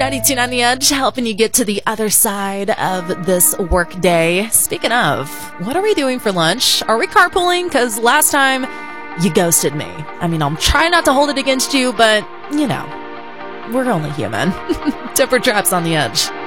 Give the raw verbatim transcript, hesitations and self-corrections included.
ninety-two point nine The Edge, helping you get to the other side of this work day. Speaking of, what are we doing for lunch? Are we carpooling? Because last time you ghosted me. I mean, I'm trying not to hold it against you, but, you know, we're only human. Temper Traps on the Edge.